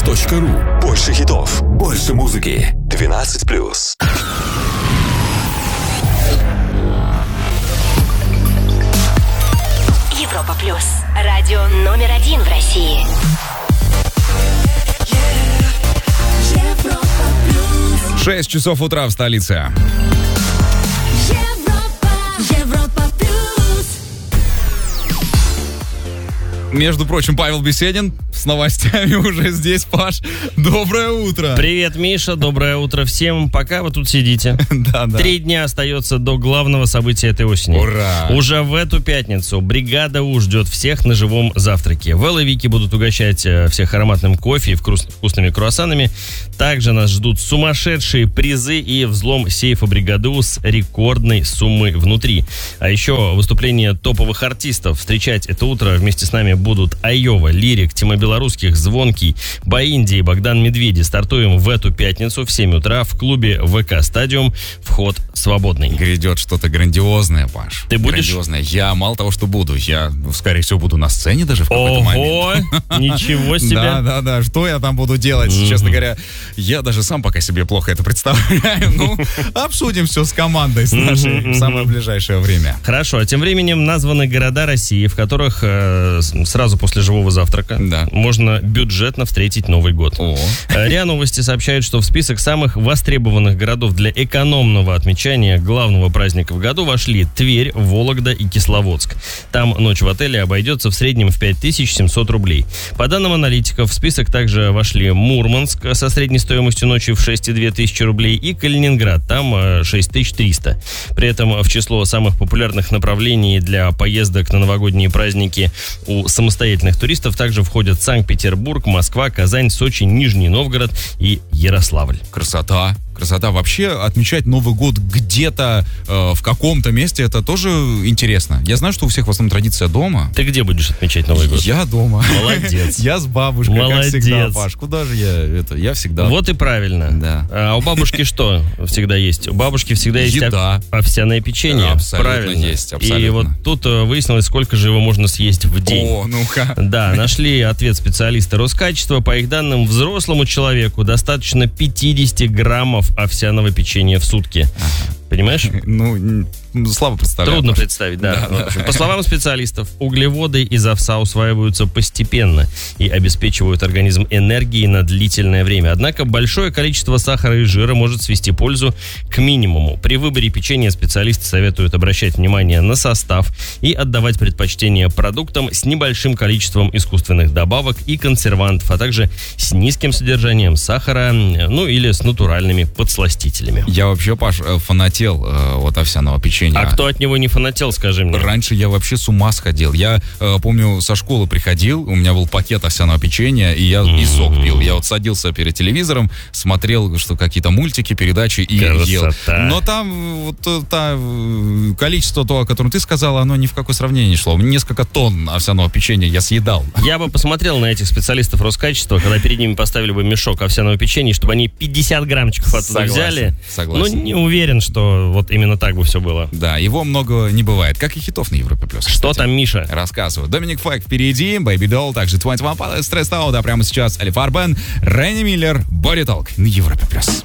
europaplus.ru. Больше хитов, больше музыки. 12+. Европа плюс. Радио номер 1 в России. 6 часов утра в столице. Между прочим, Павел Беседин с новостями уже здесь. Паш, доброе утро. Привет, Миша, доброе утро всем. Пока вы тут сидите. Да. 3 дня остается до главного события этой осени. Ура! Уже в эту пятницу бригада У ждет всех на живом завтраке. Вэл и Вики будут угощать всех ароматным кофе и вкусными круассанами. Также нас ждут сумасшедшие призы и взлом сейфа бригады У с рекордной суммой внутри. А еще выступление топовых артистов. Встречать это утро вместе с нами будут Айова, Лирик, Тима Белорусских, Звонкий, Баинди и Богдан Медведи. Стартуем в эту пятницу в 7 утра в клубе ВК Стадиум. Вход свободный. Грядет что-то грандиозное, Паш. Ты будешь? Грандиозное. Я мало того, что буду, я, скорее всего, буду на сцене даже в какой-то момент. Ого! Ничего себе! Да. Что я там буду делать? Честно говоря, я даже сам пока себе плохо это представляю. Ну, обсудим все с командой с нашей в самое ближайшее время. Хорошо, а тем временем названы города России, в которых сразу после живого завтрака можно бюджетно встретить Новый год. РИА Новости сообщают, что в список самых востребованных городов для экономного отмечания главного праздника в году вошли Тверь, Вологда и Кисловодск. Там ночь в отеле обойдется в среднем в 5700 рублей. По данным аналитиков, в список также вошли Мурманск со средней стоимостью ночи в 6,2 тысячи рублей и Калининград, там 6300. При этом в число самых популярных направлений для поездок на новогодние праздники у самостоятельных туристов также входят Санкт-Петербург, Москва, Казань, Сочи, Нижний Новгород и Ярославль. Красота. Вообще отмечать Новый год где-то в каком-то месте, это тоже интересно. Я знаю, что у всех в основном традиция дома. Ты где будешь отмечать Новый год? Я дома. Молодец. Я с бабушкой, Молодец. как всегда, Паш. Куда же я всегда. Вот и правильно. Да. А у бабушки что всегда есть? У бабушки всегда есть еда. Овсяное печенье. Абсолютно правильно. есть, абсолютно. И вот тут выяснилось, сколько же его можно съесть в день. О, ну-ка. Да, нашли ответ специалиста Роскачества. По их данным, взрослому человеку достаточно 50 граммов овсяного печенья в сутки. Понимаешь? Ну, слабо представляю. Трудно представить, да. В общем, по словам специалистов, углеводы из овса усваиваются постепенно и обеспечивают организм энергией на длительное время. Однако большое количество сахара и жира может свести пользу к минимуму. При выборе печенья специалисты советуют обращать внимание на состав и отдавать предпочтение продуктам с небольшим количеством искусственных добавок и консервантов, а также с низким содержанием сахара, ну или с натуральными подсластителями. Я вообще, Паш, фанател от овсяного печенья. А кто от него не фанател, скажи мне? Раньше я вообще с ума сходил. Я помню, со школы приходил, у меня был пакет овсяного печенья, и я и сок пил. Я вот садился перед телевизором, смотрел, что какие-то мультики, передачи и ел. Но там вот количество того, о котором ты сказал, оно ни в какое сравнение не шло. Несколько тонн овсяного печенья я съедал. Я бы посмотрел на этих специалистов Роскачества, когда перед ними поставили бы мешок овсяного печенья, чтобы они 50 граммчиков оттуда взяли. Согласен. Ну, не уверен, что вот именно так бы все было. Да, его много не бывает, как и хитов на Европе+. Что там, Миша? Рассказываю. Доминик Флэк впереди, Baby Doll, также 21 Pilots, Stressed Out, а прямо сейчас Элиф Арбен, Ренни Миллер, Body Talk на Европе+.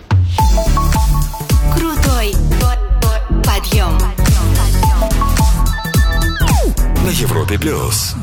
Крутой подъем. На Европе+.